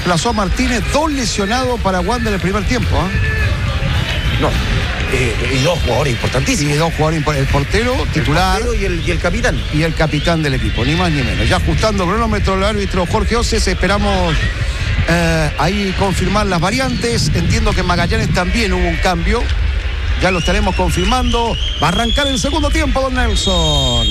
reemplazó a Martínez, 2 lesionados para Wander en el primer tiempo. No. Y 2 jugadores importantísimos. Y 2 jugadores, el portero titular. El portero y el capitán. Y el capitán del equipo, ni más ni menos. Ya ajustando cronómetro el árbitro Jorge Oces, esperamos ahí confirmar las variantes. Entiendo que en Magallanes también hubo un cambio. Ya lo estaremos confirmando. Va a arrancar el segundo tiempo, don Nelson.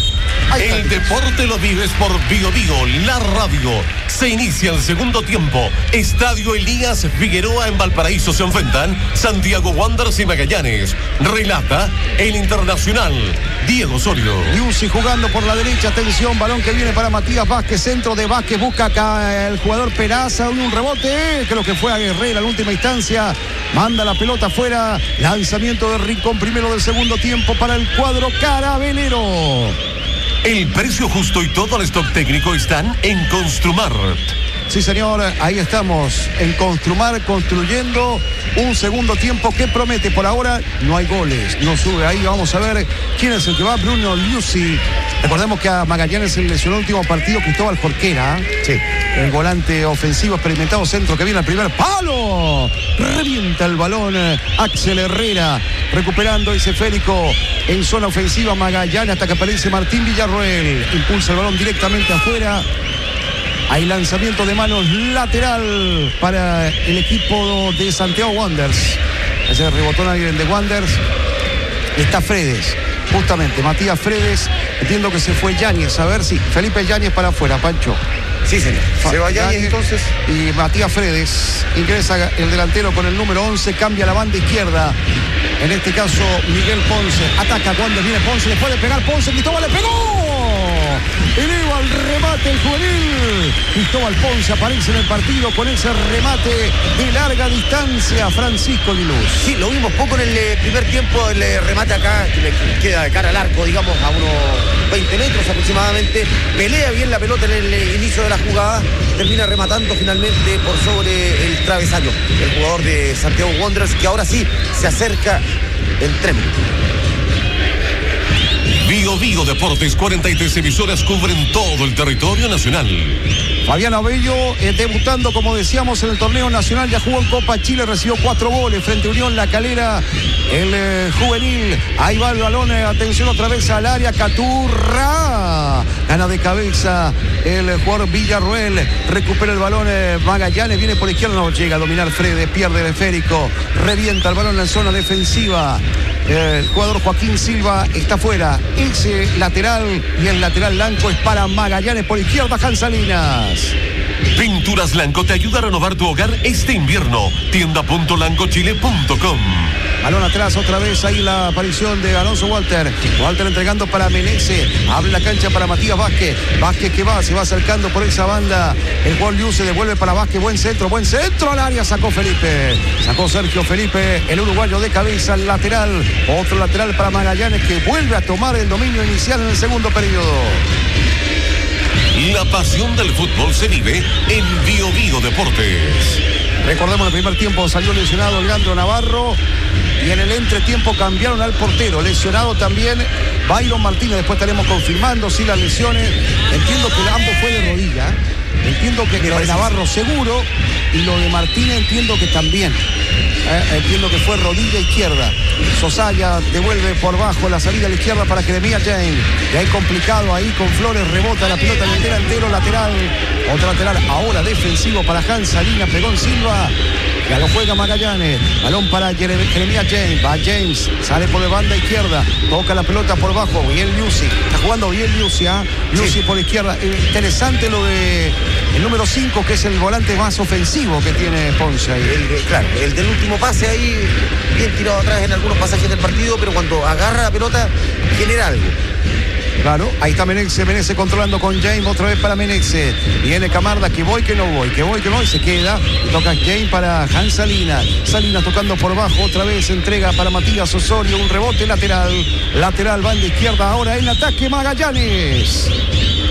El deporte lo vives por Bio Bio, la radio. Se inicia el segundo tiempo. Estadio Elías Figueroa en Valparaíso se enfrentan Santiago Wanderers y Magallanes. Relata el internacional Diego Osorio. Liuzzi jugando por la derecha, atención, balón que viene para Matías Vázquez, centro de Vázquez, busca acá el jugador Peraza, un rebote, creo que fue a Guerrera en última instancia, manda la pelota afuera, lanzamiento de Rincón primero del segundo tiempo para el cuadro carabelero. El precio justo y todo el stock técnico están en Construmart. Sí, señor, ahí estamos en Construmart, construyendo un segundo tiempo que promete. Por ahora no hay goles, no sube. Ahí vamos a ver quién es el que va. Bruno Liuzzi. Recordemos que a Magallanes se le lesionó el último partido Cristóbal Jorquera. Sí. El volante ofensivo experimentado, centro que viene al primer palo. Revienta el balón Axel Herrera, recuperando ese Férico en zona ofensiva Magallanes hasta que aparece Martín Villarroel. Impulsa el balón directamente afuera. Hay lanzamiento de manos lateral para el equipo de Santiago Wanderers. Ese rebotón alguien de Wanderers. Está Fredes, justamente, Matías Fredes. Entiendo que se fue Yáñez. A ver si Felipe Yáñez para afuera, Pancho. Sí, señor. Se va Yáñez entonces. Y Matías Fredes. Ingresa el delantero con el número 11. Cambia la banda izquierda. En este caso, Miguel Ponce. Ataca cuando viene Ponce. Le puede pegar Ponce. Cristóbal le pegó. Eleva el remate el juvenil. Cristóbal Ponce aparece en el partido con ese remate de larga distancia. Francisco Aguiluz. Sí, lo vimos poco en el primer tiempo. El remate acá, que le queda de cara al arco, digamos, a unos 20 metros aproximadamente. Pelea bien la pelota en el inicio de la jugada. Termina rematando finalmente por sobre el travesaño. El jugador de Santiago Wanderers, que ahora sí se acerca en tren. Bio Bio Deportes, 43 emisoras cubren todo el territorio nacional. Fabián Abello debutando, como decíamos, en el torneo nacional. Ya jugó en Copa Chile, recibió 4 goles frente a Unión La Calera, el juvenil. Ahí va el balón, atención otra vez al área. Caturra, gana de cabeza el jugador Villarroel. Recupera el balón Magallanes, viene por izquierda, no llega a dominar Fredes, pierde el esférico, revienta el balón en la zona defensiva. El jugador Joaquín Silva está fuera. Ese lateral, y el lateral blanco es para Magallanes por izquierda. Jan Salinas. Pinturas Lanco te ayuda a renovar tu hogar este invierno. Tienda.lancochile.com. Balón atrás otra vez, ahí la aparición de Alonso Walter. Walter entregando para Menezes. Abre la cancha para Matías Vázquez. Vázquez que se va acercando por esa banda. El gol Liu se devuelve para Vázquez. Buen centro al área. Sacó Felipe. Sacó Sergio Felipe, el uruguayo de cabeza, el lateral. Otro lateral para Magallanes que vuelve a tomar el dominio inicial en el segundo periodo. La pasión del fútbol se vive en Bio Bio Deportes. Recordemos, en el primer tiempo salió lesionado Leandro Navarro y en el entretiempo cambiaron al portero. Lesionado también Byron Martínez. Después estaremos confirmando si las lesiones. Entiendo que ambos fue de rodilla. Entiendo que lo de Navarro seguro y lo de Martínez entiendo que también. Entiendo que fue rodilla izquierda. Sosaya devuelve por bajo la salida a la izquierda para Jeremías James. Y ahí complicado ahí con Flores, rebota la pelota en el delantero, lateral. Otro lateral ahora defensivo para Jan Salinas, pegó Silva. Ya lo juega Magallanes. Balón para Jeremías James. Va James, sale por la banda izquierda. Toca la pelota por bajo. Bien Liuzzi. Está jugando bien Liuzzi. Liuzzi por izquierda. Interesante lo de el número 5, que es el volante más ofensivo que tiene Ponce ahí. Claro, el del último pase ahí, bien tirado atrás en algunos pasajes del partido, pero cuando agarra la pelota, genera algo. Claro, ahí está Menezes controlando con James, otra vez para Menezes. Viene Camarda, que voy, que no voy, que voy, que no, y se queda. Y toca James para Jan Salinas. Salinas tocando por bajo, otra vez entrega para Matías Osorio, un rebote lateral. Lateral, banda izquierda, ahora en ataque Magallanes.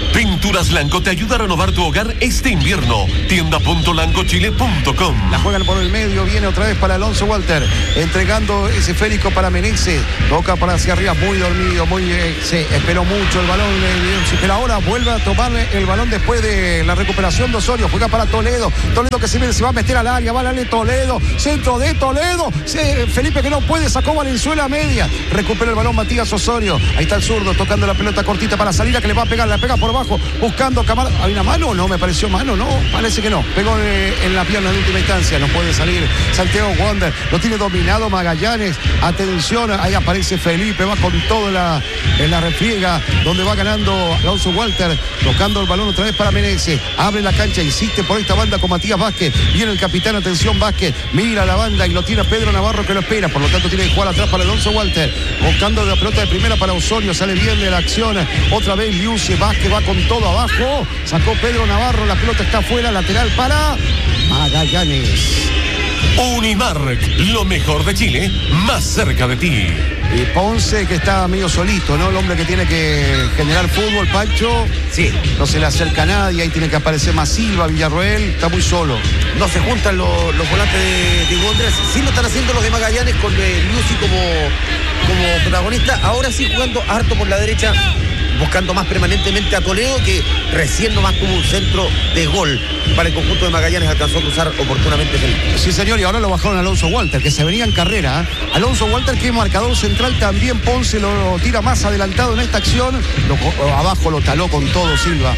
Pinturas Lanco te ayuda a renovar tu hogar este invierno. Tienda.lancochile.com. La juegan por el medio, viene otra vez para Alonso Walter, entregando ese esférico para Menezes, toca para hacia arriba, muy dormido, se esperó mucho el balón, pero ahora vuelve a tomarle el balón después de la recuperación de Osorio, juega para Toledo que se va a meter al área, va a darle Toledo, centro de Toledo, Felipe que no puede, sacó Valenzuela a media, recupera el balón Matías Osorio, ahí está el zurdo, tocando la pelota cortita para Salina, que le va a pegar, la pega por abajo, buscando Camar. ¿Hay una mano? No, me pareció mano, no, parece que no, pegó en la pierna en última instancia, no puede salir Santiago Wander, lo tiene dominado Magallanes, atención, ahí aparece Felipe, va con todo en la refriega, donde va ganando Alonso Walter, tocando el balón otra vez para Menezes, abre la cancha, insiste por esta banda con Matías Vázquez, viene el capitán, atención Vázquez, mira la banda y lo tiene Pedro Navarro que lo espera, por lo tanto tiene que jugar atrás para Alonso Walter, buscando la pelota de primera para Osorio, sale bien de la acción, otra vez Liusi, Vázquez va con todo abajo, sacó Pedro Navarro, la pelota está afuera, lateral para Magallanes. Unimark, lo mejor de Chile, más cerca de ti. Y Ponce que está medio solito, ¿no? El hombre que tiene que generar fútbol, Pancho. Sí. No se le acerca a nadie, ahí tiene que aparecer más Silva, Villarroel, está muy solo. No se juntan los volantes de Wanderers. Sí lo están haciendo los de Magallanes con Liusi como protagonista. Ahora sí jugando harto por la derecha, buscando más permanentemente a Toledo, que recién nomás tuvo un centro de gol para el conjunto de Magallanes, alcanzó a cruzar oportunamente Felipe. Sí, señor, y ahora lo bajaron a Alonso Walter, que se venía en carrera. Alonso Walter, que es marcador central, también Ponce lo tira más adelantado en esta acción. Abajo lo taló con todo Silva.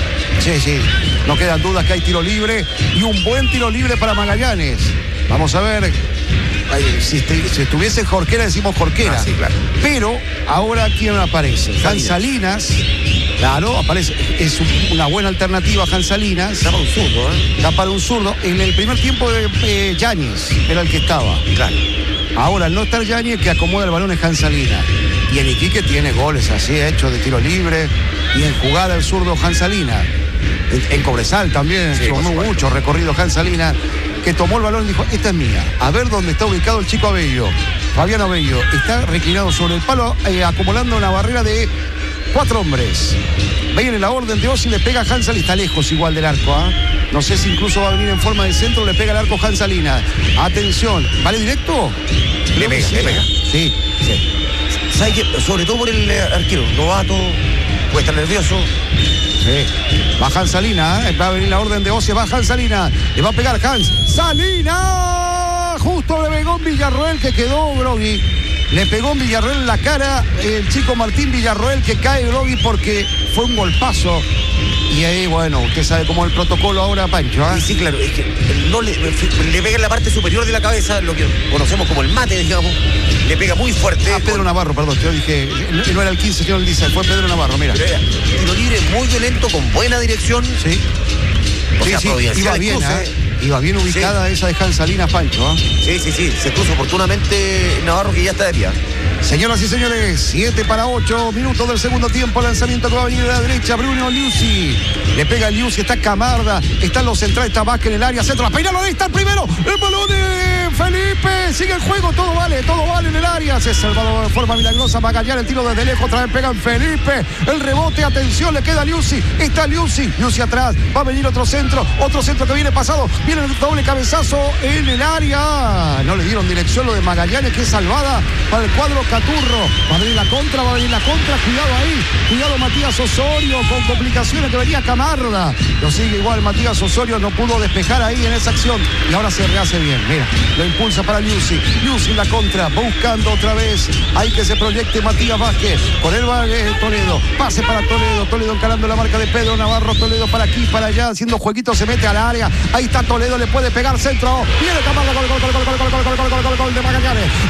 Sí, no quedan dudas que hay tiro libre y un buen tiro libre para Magallanes. Vamos a ver. Si estuviese Jorquera, decimos Jorquera. Sí, claro. Pero ahora ¿quién aparece? Hans Salinas. Claro, aparece. Es una buena alternativa Hans Salinas. Da para un zurdo, Da para un zurdo. En el primer tiempo de Yáñez era el que estaba. Claro. Ahora, al no estar Yáñez, que acomoda el balón es Hans Salinas. Y en Iquique tiene goles así, hechos de tiro libre. Y en jugada el zurdo Hans Salinas. En Cobresal también, sí, mucho recorrido Hans Salinas, que tomó el balón y dijo, esta es mía. A ver dónde está ubicado el chico Abello. Fabián Abello está reclinado sobre el palo, acumulando una barrera de 4 hombres. Viene la orden de Ossi, le pega a Hans Salinas, está lejos igual del arco, No sé si incluso va a venir en forma de centro, le pega el arco Hans Salinas. Atención, ¿vale directo? Le pega. Sí. ¿Sabe qué? Sobre todo por el arquero, novato, puede estar nervioso. Sí. Va Hans Salinas, va a venir la orden de Ossi, va Hans Salinas, le va a pegar Hans Salinas, justo le pegó Villarroel, que quedó groggy, le pegó Villarroel en la cara, el chico Martín Villarroel, que cae groggy porque fue un golpazo. Y ahí, bueno, usted sabe cómo es el protocolo ahora, Pancho, Sí, claro, es que no le pega en la parte superior de la cabeza, lo que conocemos como el mate, digamos. Le pega muy fuerte. Pedro Navarro, perdón, yo dije, no era el 15, sino el 16, fue Pedro Navarro, mira. Tiro libre muy violento, con buena dirección. Sí. Iba bien, iba bien ubicada esa de Hans Salinas, Pancho. Sí, se cruzó oportunamente Navarro, que ya está de pie. Señoras y señores, 7:08 minutos del segundo tiempo, lanzamiento que va a venir de la derecha, Bruno Liusi, le pega Liusi, está Camarda, están los centrales, está Vázquez en el área, centro, la peinada, ahí está el primero, el balón de Felipe, sigue el juego, todo vale en el área, se ha salvado de forma milagrosa Magallanes, el tiro desde lejos, otra vez pegan Felipe, el rebote, atención, le queda Liusi, está Liusi atrás, va a venir otro centro que viene pasado, viene el doble cabezazo en el área, no le dieron dirección lo de Magallanes, que es salvada para el cuadro Caturro, va a venir la contra, cuidado ahí, cuidado Matías Osorio, con complicaciones que venía Camarda, lo sigue igual Matías Osorio, no pudo despejar ahí en esa acción, y ahora se rehace bien, mira, lo impulsa para Liusi la contra, buscando otra vez, hay que se proyecte Matías Vázquez, con él va Toledo, pase para Toledo encarando la marca de Pedro Navarro, Toledo para aquí, para allá, haciendo jueguito, se mete al área, ahí está Toledo, le puede pegar centro, viene Camarda, gol de Magallanes,